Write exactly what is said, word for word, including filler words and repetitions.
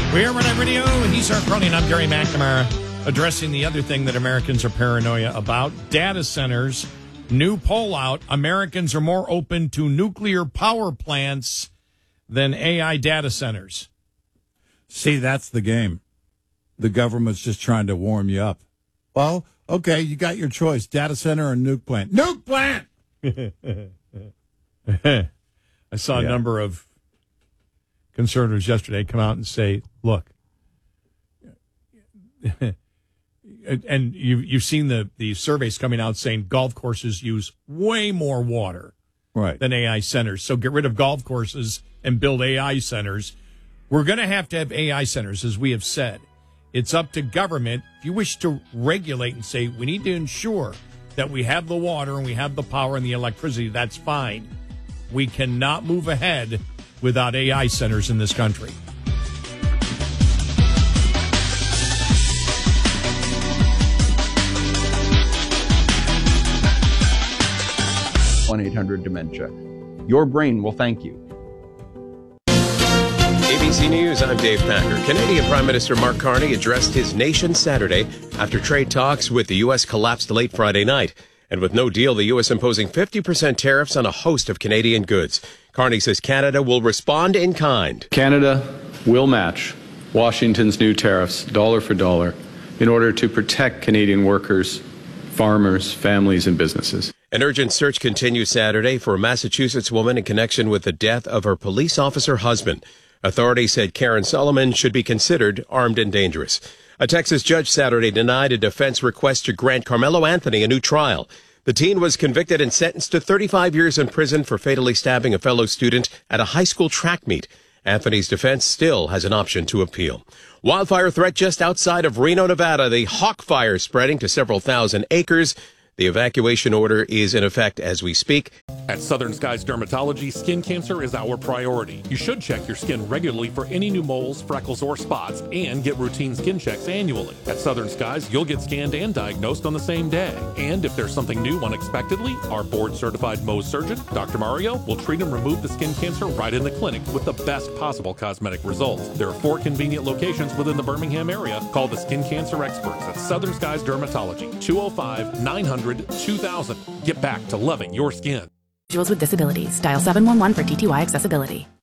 We are Red Radio. He's our Crony, and I'm Gary McNamara, addressing the other thing that Americans are paranoia about, data centers. New poll out, Americans are more open to nuclear power plants than A I data centers. See, that's the game. The government's just trying to warm you up. Well, okay, you got your choice, data center or nuke plant. Nuke plant! I saw Yeah. a number of conservatives yesterday come out and say, look, and you, you've seen the, the surveys coming out saying golf courses use way more water Right. than A I centers. So get rid of golf courses and build A I centers. We're going to have to have A I centers, as we have said. It's up to government. If you wish to regulate and say we need to ensure that we have the water and we have the power and the electricity, that's fine. We cannot move ahead without A I centers in this country. one eight hundred dementia. Your brain will thank you. A B C News, I'm Dave Packer. Canadian Prime Minister Mark Carney addressed his nation Saturday after trade talks with the U S collapsed late Friday night. And with no deal, the U S imposing fifty percent tariffs on a host of Canadian goods. Carney says Canada will respond in kind. Canada will match Washington's new tariffs dollar for dollar in order to protect Canadian workers, farmers, families, and businesses. An urgent search continues Saturday for a Massachusetts woman in connection with the death of her police officer husband. Authorities said Karen Solomon should be considered armed and dangerous. A Texas judge Saturday denied a defense request to grant Carmelo Anthony a new trial. The teen was convicted and sentenced to thirty-five years in prison for fatally stabbing a fellow student at a high school track meet. Anthony's defense still has an option to appeal. Wildfire threat just outside of Reno, Nevada. The Hawk Fire spreading to several thousand acres. The evacuation order is in effect as we speak. At Southern Skies Dermatology, skin cancer is our priority. You should check your skin regularly for any new moles, freckles, or spots, and get routine skin checks annually. At Southern Skies, you'll get scanned and diagnosed on the same day. And if there's something new unexpectedly, our board-certified Mohs surgeon, Doctor Mario, will treat and remove the skin cancer right in the clinic with the best possible cosmetic results. There are four convenient locations within the Birmingham area. Call the skin cancer experts at Southern Skies Dermatology, two oh five, nine hundred, two thousand. Get back to loving your skin. Individuals with disabilities. Dial seven one one for T T Y accessibility.